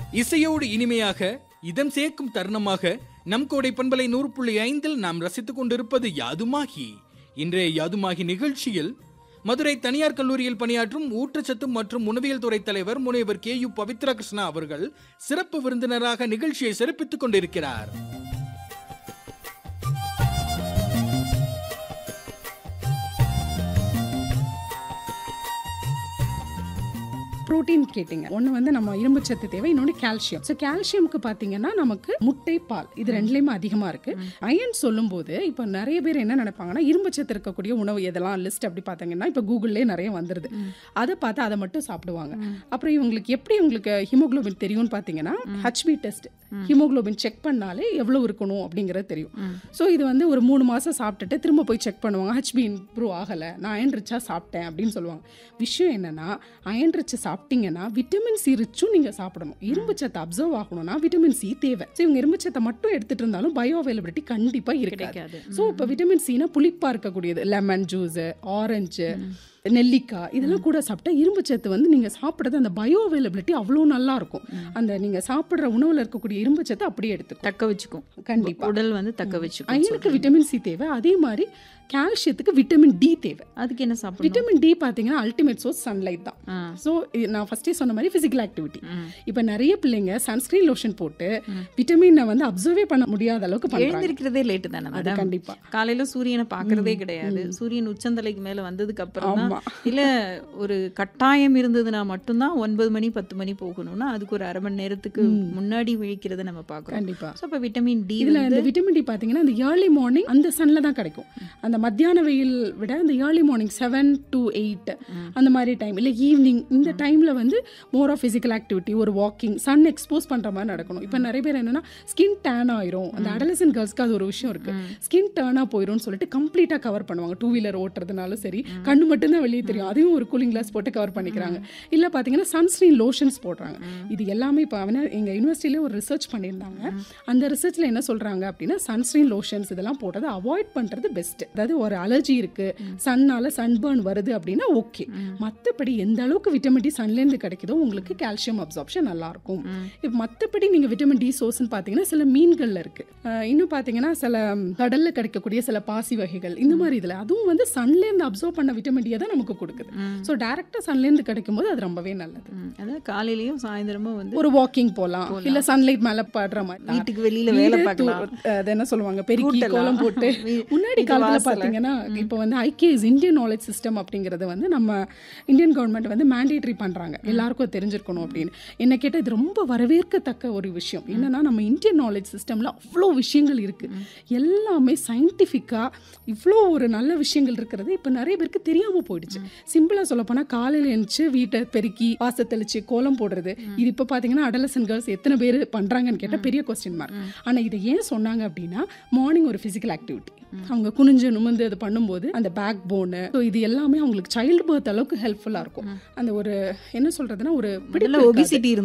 இசையோடு இனிமையாக இதம் சேர்க்கும் தருணமாக நம் கோடை பண்பலை 100.5 நாம் ரசித்துக் கொண்டிருப்பது யாதுமாகி. இன்றைய யாதுமாகி நிகழ்ச்சியில் மதுரை தனியார் கல்லூரியில் பணியாற்றும் ஊட்டச்சத்து மற்றும் உணவியல் துறை தலைவர் முனைவர் KU பவித்ரா கிருஷ்ணா அவர்கள் சிறப்பு விருந்தினராக நிகழ்ச்சியை சிறப்பித்துக் கொண்டிருக்கிறார். புரோட்டீன் கேட்டிங்க. ஒன்று வந்து நம்ம இரும்பு சத்து தேவை, இன்னொன்று கால்சியம். ஸோ கால்சியமுக்கு பார்த்தீங்கன்னா நமக்கு முட்டை, பால் இது ரெண்டுலேயுமே அதிகமாக இருக்குது. அயன் சொல்லும்போது இப்போ நிறைய பேர் என்ன நினைப்பாங்கன்னா இரும்பு சத்து இருக்கக்கூடிய உணவு எதெல்லாம் லிஸ்ட் அப்படி பார்த்தீங்கன்னா இப்போ கூகுள்லேயே நிறைய வந்துடுது. அதை பார்த்து அதை மட்டும் சாப்பிடுவாங்க. அப்புறம் இவங்களுக்கு எப்படி உங்களுக்கு ஹீமோகுளோபின் தெரியும்னு பார்த்தீங்கன்னா HB டெஸ்ட், ஹீமோகுளோபின் செக் பண்ணாலே எவ்வளோ இருக்கணும் அப்படிங்கிறது தெரியும். ஸோ இது வந்து ஒரு 3 மாதம் சாப்பிட்டுட்டு திரும்ப போய் செக் பண்ணுவாங்க, HB இம்ப்ரூவ் ஆகலை, நான் அயன் ரிச்சாக சாப்பிட்டேன் அப்படின்னு சொல்லுவாங்க. விஷயம் என்னன்னா அயன் ரிச் சாப்பிட்டீங்கன்னா விட்டமின் சி ரிச்சும் நீங்க சாப்பிடணும். இரும்பு சத்து அப்சர்வ் ஆகணும்னா விட்டமின் சி தேவை. இவங்க இரும்பு சத்தை மட்டும் எடுத்துட்டு இருந்தாலும் பயோ அவைலபிலிட்டி கண்டிப்பா இருக்காது. ஸோ இப்போ விட்டமின் சினா புளிப்பா இருக்கக்கூடியது, லெமன் ஜூஸ், ஆரஞ்சு, நெல்லிக்காய் இதெல்லாம் கூட சாப்பிட்டா இரும்பு சத்து வந்து நீங்க சாப்பிட்றது அந்த பயோ அவைலபிலிட்டி அவ்வளோ நல்லா இருக்கும். அந்த நீங்க சாப்பிட்ற உணவுல இருக்கக்கூடிய இரும்பு சத்து அப்படியே எடுத்துக்கும், தக்க வச்சுக்கும். கண்டிப்பா உடல் வந்து தக்க வச்சுக்கும். அயனுக்கு விட்டமின் சி தேவை, அதே மாதிரி கால்சியத்துக்கு விட்டமின் டி தேவை. அதுக்கு என்ன சாப்பிடணும்? விட்டமின் டி பார்த்தீங்கன்னா அல்டிமேட் சோர்ஸ் சன்லைட் தான். ஸோ நான் ஃபர்ஸ்டே சொன்ன மாதிரி ஃபிசிக்கல் ஆக்டிவிட்டி. இப்போ நிறைய பிள்ளைங்க சன்ஸ்கிரீன் லோஷன் போட்டு விட்டமினை வந்து அப்சர்வே பண்ண முடியாத அளவுக்கு எழுந்திருக்கிறதே லேட்டு தானே. அது கண்டிப்பா காலையில சூரியனை பார்க்கறதே கிடையாது. சூரியன் உச்சந்தலைக்கு மேல வந்ததுக்கு அப்புறம் தான், இல்ல ஒரு கட்டாயம் இருந்ததுன்னா மட்டும்தான் 9 மணி 10 மணி போகணும்னா அதுக்கு ஒரு அரை மணி நேரத்துக்கு முன்னாடி விழிக்கிறத நம்ம பார்க்கறோம். கண்டிப்பா. ஸோ இப்போ விட்டமின் டி, இதுல இந்த விட்டமின் டி பார்த்தீங்கன்னா அந்த ஏர்லி மார்னிங் அந்த சன்ல தான் கிடைக்கும். அந்த மத்தியான வெயில் விட அந்த ஏர்லி மார்னிங் 7 to 8 அந்த மாதிரி டைம், இல்லை ஈவினிங் இந்த டைம்ல வந்து மோர் ஆஃப் ஃபிசிக்கல் ஆக்டிவிட்டி, ஒரு வாக்கிங், சன் எக்ஸ்போஸ் பண்ற மாதிரி நடக்கணும். இப்போ நிறைய பேர் என்னன்னா ஸ்கின் டேன் ஆயிரும். அந்த அடலசன்ட் கேர்ள்ஸ்க்கு அது ஒரு விஷயம் இருக்கு, ஸ்கின் டேர்னா போயிரும் சொல்லிட்டு கம்ப்ளீட்டா கவர் பண்ணுவாங்க. 2 வீலர் ஓட்டுறதுனாலும் சரி, கண்ணு மட்டும்தான் வெளியே தெரியும், அதையும் ஒரு கூலிங் கிளாஸ் போட்டு கவர் பண்ணிக்கிறாங்க. இல்ல பாத்தீங்கன்னா சன்ஸ்கிரீன் லோஷன்ஸ் போடுறாங்க. இது எல்லாமே இப்போ எங்க யூனிவர்சிட்டியில ஒரு ரிசர்ச் பண்ணியிருந்தாங்க. அந்த ரிசர்ச்ல என்ன சொல்றாங்க அப்படின்னா சன்ஸ்கிரீன் லோஷன்ஸ் இதெல்லாம் போட்டதை அவாய்ட் பண்றது பெஸ்ட். அதாவது ஒரு அலர்ஜி இருக்கு, சன்னால சன்பர்ன் வருது அப்படின்னா ஓகே. மற்றபடி எந்த அளவுக்கு விட்டமின் டி சன்லேருந்து கிடைக்குதோ உங்களுக்கு கால்சியம் அப்சார்ப்ஷன் நல்லா இருக்கும். இப்போ மற்றபடி நீங்க விட்டமின் டி சோர்ஸ்ன்னு பார்த்தீங்கன்னா சில மீன்கள்ல இருக்கு, இன்னும் பார்த்தீங்கன்னா சில கடல்ல கிடைக்கக்கூடிய சில பாசி வகைகள், இந்த மாதிரி இதில் அதுவும் வந்து சன்லேருந்து அப்சர்வ் பண்ண விட்டமின் டியை தான் நமக்கு கொடுக்குது. ஸோ டைரக்டா சன்லேருந்து கிடைக்கும் போது அது ரொம்பவே நல்லது. அதாவது காலையிலயும் சாயந்தரமும் வந்து ஒரு வாக்கிங் போகலாம், இல்ல சன்லைட் மேல படுற மாதிரி, வீட்டுக்கு வெளியில வேலை பார்க்கலாம். அது என்ன சொல்லுவாங்க, பெருக்கி கோலம் போட்டு. முன்னாடி காலத்துல பாத்தீங்கன்னா இப்போ வந்து IKS இந்தியன் நாலேஜ் சிஸ்டம் அப்படிங்கிறது வந்து நம்ம இந்தியன் கவர்மெண்ட் வந்து மேண்டேட்டரி பண்றாங்க, எல்லாருக்கும் தெரிஞ்சிருக்கணும் அப்படின்னு. என்ன கேட்டால் இது ரொம்ப வரவேற்கத்தக்க ஒரு விஷயம். என்னன்னா நம்ம இந்தியன் நாலேஜ் சிஸ்டம்ல அவ்வளோ விஷயங்கள் இருக்கு, எல்லாமே சயின்டிஃபிக்கா இவ்வளோ ஒரு நல்ல விஷயங்கள் இருக்கிறது இப்போ நிறைய பேருக்கு தெரியாம போயிடுச்சு. சிம்பிளா சொல்ல போனா காலையில எழுந்துச்சு வீட்டை பெருக்கி வாச தெளிச்சு கோலம் போடுறது, இது இப்போ பாத்தீங்கன்னா அடலசன்ட் கேர்ள்ஸ் எத்தனை பேர் பண்றாங்கன்னு கேட்டால் பெரிய கொஸ்டின் மார்க். ஆனா இதை ஏன் சொன்னாங்க அப்படின்னா மார்னிங் ஒரு பிசிக்கல் ஆக்டிவிட்டி, அவங்க குனிஞ்சு நிமிந்து அது பண்ணும்போது அந்த பேக் போனு, இது எல்லாமே அவங்களுக்கு சைல்டு பர்த் அளவுக்கு ஹெல்ப்ஃபுல்லா இருக்கும். அந்த ஒரு என்ன சொல்றதுன்னா ஒரு ஒபிசிட்டி